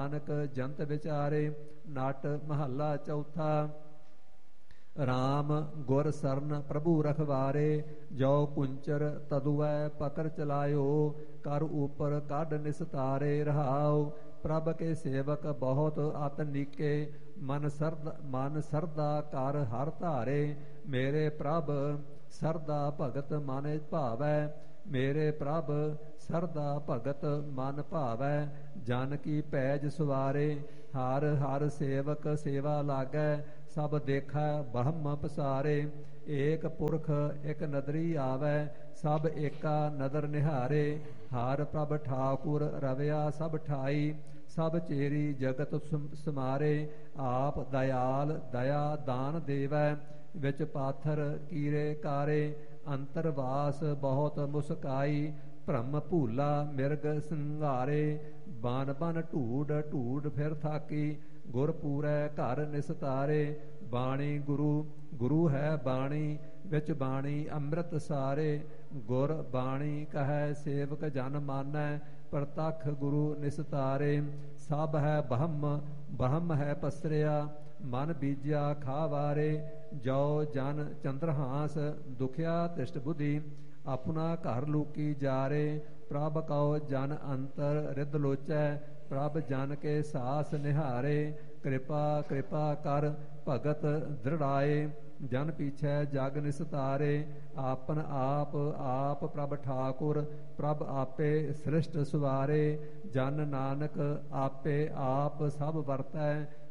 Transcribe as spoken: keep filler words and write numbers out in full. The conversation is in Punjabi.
ਨਾਨਕ ਜੰਤ ਵਿਚਾਰੇ। ਨਟ ਮਹੱਲਾ ਚੌਥਾ। ਰਾਮ ਗੁਰ ਸਰਨ ਪ੍ਰਭੂ ਰਖਵਾਰੇ। ਜੋ ਕੁੰਚਰ ਤਦੁਐ ਪਕਰ ਚਲਾਇਓ। ਕਰ ਉਪਰ ਕੱਢ ਨਿਸਤਾਰੇ। ਰਹਾਉ ਪ੍ਰਭ ਕੇ ਸੇਵਕ ਬਹੁਤ ਅਤ ਨੀਕੇ। ਮਨ ਸਰਦ ਮਨ ਸਰਦਾ ਕਰ ਹਰ ਧਾਰੇ। ਮੇਰੇ ਪ੍ਰਭ ਸਰਦਾ ਭਗਤ ਮਨ ਭਾਵੈ। ਮੇਰੇ ਪ੍ਰਭ ਸਰਦਾ ਭਗਤ ਮਨ ਭਾਵੈ। ਜਨ ਕੀ ਪੈਜ ਸਵਾਰੇ। ਹਰ ਹਰ ਸੇਵਕ ਸੇਵਾ ਲਾਗੈ। ਸਭ ਦੇਖੈ ਬ੍ਰਹਮ ਪਸਾਰੇ। ਏਕ ਪੁਰਖ ਇਕ ਨਦਰੀ ਆਵੈ। ਸਭ ਏਕਾ ਨਦਰ ਨਿਹਾਰੇ। ਹਰ ਪ੍ਰਭ ਠਾਕੁਰ ਰਵਿਆ ਸਭ ਠਾਈ। ਸਭ ਚੇਰੀ ਜਗਤ ਸਮਾਰੇ। ਆਪ ਦਇਆਲ ਦਇਆ ਦਾਨ ਦੇਵੈ। ਵਿੱਚ ਪਾਥਰ ਕੀਰੇ ਕਾਰੇ। ਅੰਤਰਵਾਸ ਬਹੁਤ ਮੁਸਕਾਈ। ਭ੍ਰਮ ਭੂਲਾ ਮਿਰਗ ਸੰਘਾਰੇ। ਬਨ ਬਨ ਢੂਡ ਢੂਡ ਫਿਰ ਥਾਕੀ। ਗੁਰ ਪੂਰੈ ਘਰ ਨਿਸਤਾਰੇ। ਬਾਣੀ ਗੁਰੂ ਗੁਰੂ ਹੈ ਬਾਣੀ। ਵਿੱਚ ਬਾਣੀ ਅੰਮ੍ਰਿਤ ਸਾਰੇ। ਗੁਰ ਬਾਣੀ ਕਹੈ ਸੇਵਕ ਜਨ ਮਾਨੈ। ਪ੍ਰਤੱਖ ਗੁਰੂ ਨਿਸਤਾਰੇ। ਸਭ ਹੈ ਬ੍ਰਹਮ ਬ੍ਰਹਮ ਹੈ ਪਸਰਿਆ। ਮਨ ਬੀਜਿਆ ਖਾਵਾਰੇ। ਜੋ ਜਨ ਚੰਦਰਹਾਸ ਦੁਖਿਆ ਤਿਸ਼ਟ ਬੁਧੀ। ਆਪਣਾ ਘਰ ਲੂਕੀ ਜਾਰੇ। ਪ੍ਰਭ ਕਉ ਜਨ ਅੰਤਰ ਰਿਦ ਲੋਚੈ। ਪ੍ਰਭ ਜਨ ਕੇ ਸਾਸ ਨਿਹਾਰੇ। ਕਿਰਪਾ ਕਿਰਪਾ ਕਰ ਭਗਤ ਦ੍ਰਿੜਾਏ। ਜਨ ਪੀਛੈ ਜਗ ਨਿਸਤਾਰੇ। ਆਪਨ ਆਪ ਆਪ ਪ੍ਰਭ ਠਾਕੁਰ। ਪ੍ਰਭ ਆਪੇ ਸ੍ਰਿਸ਼ਟ ਸਵਾਰੇ। ਜਨ ਨਾਨਕ ਆਪੇ ਆਪ ਸਭ ਵਰਤੈ।